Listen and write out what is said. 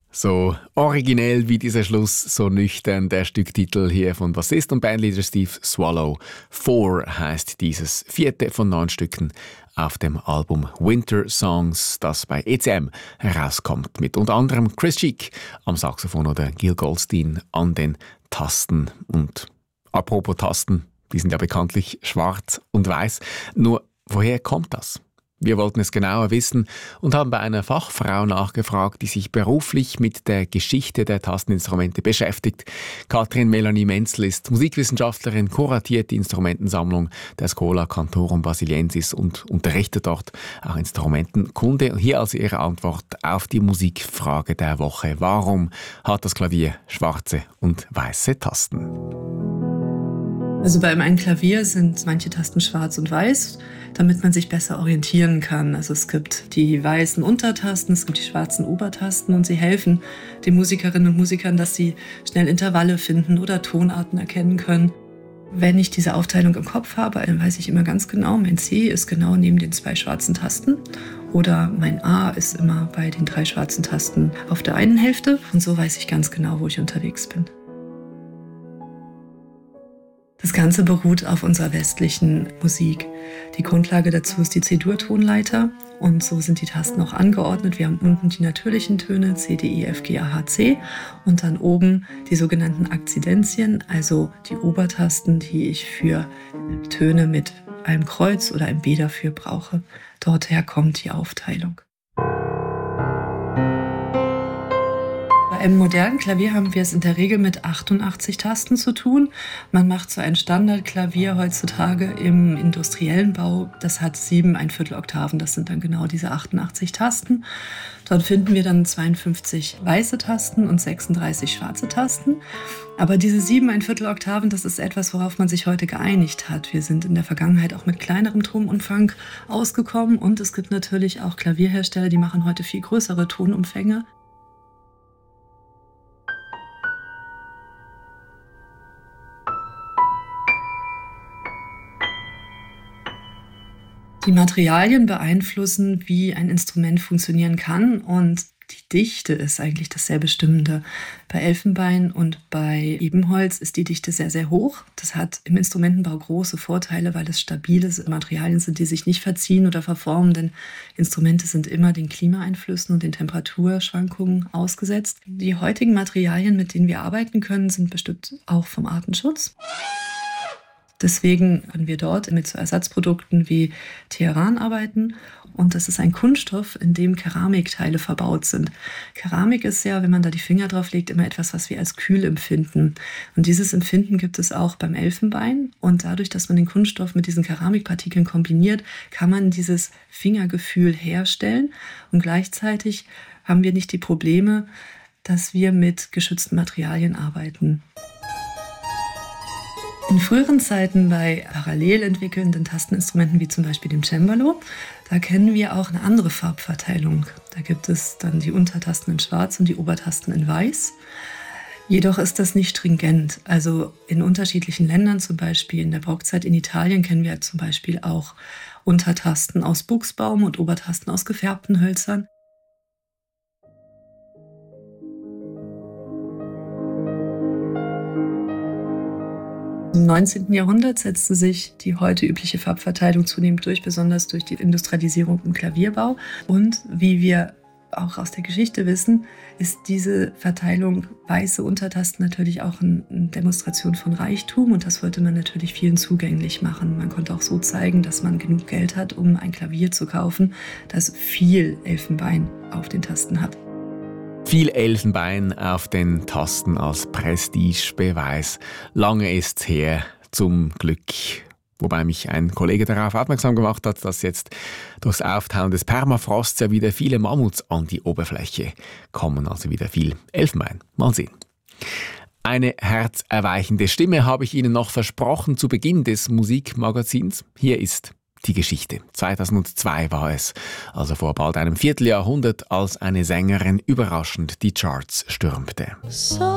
So originell wie dieser Schluss, so nüchtern der Stücktitel hier von Bassist und Bandleader Steve Swallow. 4 heißt dieses 4. von 9 Stücken auf dem Album Winter Songs, das bei ECM herauskommt. Mit unter anderem Chris Cheek am Saxophon oder Gil Goldstein an den Tasten. Und apropos Tasten, die sind ja bekanntlich schwarz und weiß. Nur woher kommt das? Wir wollten es genauer wissen und haben bei einer Fachfrau nachgefragt, die sich beruflich mit der Geschichte der Tasteninstrumente beschäftigt. Katrin Melanie Menzel ist Musikwissenschaftlerin, kuratiert die Instrumentensammlung der Schola Cantorum Basiliensis und unterrichtet dort auch Instrumentenkunde. Und hier also ihre Antwort auf die Musikfrage der Woche. Warum hat das Klavier schwarze und weiße Tasten? Also bei einem Klavier sind manche Tasten schwarz und weiß, damit man sich besser orientieren kann. Also es gibt die weißen Untertasten, es gibt die schwarzen Obertasten und sie helfen den Musikerinnen und Musikern, dass sie schnell Intervalle finden oder Tonarten erkennen können. Wenn ich diese Aufteilung im Kopf habe, dann weiß ich immer ganz genau, mein C ist genau neben den 2 schwarzen Tasten oder mein A ist immer bei den 3 schwarzen Tasten auf der einen Hälfte und so weiß ich ganz genau, wo ich unterwegs bin. Das Ganze beruht auf unserer westlichen Musik. Die Grundlage dazu ist die C-Dur-Tonleiter und so sind die Tasten auch angeordnet. Wir haben unten die natürlichen Töne C, D, E, F, G, A, H, C und dann oben die sogenannten Akzidenzien, also die Obertasten, die ich für Töne mit einem Kreuz oder einem B dafür brauche. Dorther kommt die Aufteilung. Bei einem modernen Klavier haben wir es in der Regel mit 88 Tasten zu tun. Man macht so ein Standardklavier heutzutage im industriellen Bau. Das hat 7,25 Oktaven, das sind dann genau diese 88 Tasten. Dort finden wir dann 52 weiße Tasten und 36 schwarze Tasten. Aber diese 7,25 Oktaven, das ist etwas, worauf man sich heute geeinigt hat. Wir sind in der Vergangenheit auch mit kleinerem Tonumfang ausgekommen und es gibt natürlich auch Klavierhersteller, die machen heute viel größere Tonumfänge. Die Materialien beeinflussen, wie ein Instrument funktionieren kann und die Dichte ist eigentlich das sehr Bestimmende. Bei Elfenbein und bei Ebenholz ist die Dichte sehr, sehr hoch. Das hat im Instrumentenbau große Vorteile, weil es stabile Materialien sind, die sich nicht verziehen oder verformen, denn Instrumente sind immer den Klimaeinflüssen und den Temperaturschwankungen ausgesetzt. Die heutigen Materialien, mit denen wir arbeiten können, sind bestimmt auch vom Artenschutz. Deswegen können wir dort mit so Ersatzprodukten wie Teheran arbeiten. Und das ist ein Kunststoff, in dem Keramikteile verbaut sind. Keramik ist ja, wenn man da die Finger drauf legt, immer etwas, was wir als kühl empfinden. Und dieses Empfinden gibt es auch beim Elfenbein. Und dadurch, dass man den Kunststoff mit diesen Keramikpartikeln kombiniert, kann man dieses Fingergefühl herstellen. Und gleichzeitig haben wir nicht die Probleme, dass wir mit geschützten Materialien arbeiten. In früheren Zeiten bei parallel entwickelnden Tasteninstrumenten wie zum Beispiel dem Cembalo, da kennen wir auch eine andere Farbverteilung. Da gibt es dann die Untertasten in Schwarz und die Obertasten in Weiß. Jedoch ist das nicht stringent. Also in unterschiedlichen Ländern, zum Beispiel in der Barockzeit in Italien, kennen wir zum Beispiel auch Untertasten aus Buchsbaum und Obertasten aus gefärbten Hölzern. Im 19. Jahrhundert setzte sich die heute übliche Farbverteilung zunehmend durch, besonders durch die Industrialisierung im Klavierbau. Und wie wir auch aus der Geschichte wissen, ist diese Verteilung weiße Untertasten natürlich auch eine Demonstration von Reichtum und das wollte man natürlich vielen zugänglich machen. Man konnte auch so zeigen, dass man genug Geld hat, um ein Klavier zu kaufen, das viel Elfenbein auf den Tasten hat. Viel Elfenbein auf den Tasten als Prestigebeweis. Lange ist's her, zum Glück. Wobei mich ein Kollege darauf aufmerksam gemacht hat, dass jetzt durchs Auftauen des Permafrosts ja wieder viele Mammuts an die Oberfläche kommen. Also wieder viel Elfenbein. Mal sehen. Eine herzerweichende Stimme habe ich Ihnen noch versprochen zu Beginn des Musikmagazins. Hier ist die Geschichte. 2002 war es, also vor bald einem Vierteljahrhundert, als eine Sängerin überraschend die Charts stürmte. So